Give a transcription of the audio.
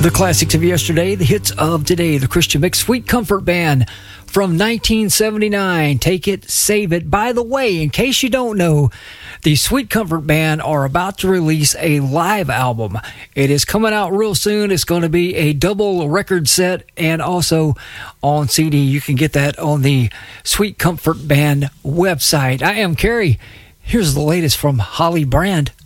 The classics of yesterday, the hits of today, the Christian Mix Sweet Comfort Band from 1979. Take It, Save It. By the way, in case you don't know, the Sweet Comfort Band are about to release a live album. It is coming out real soon. It's going to be a double record set and also on CD. You can get that on the Sweet Comfort Band website. I am Kerry. Here's the latest from Holly Brand.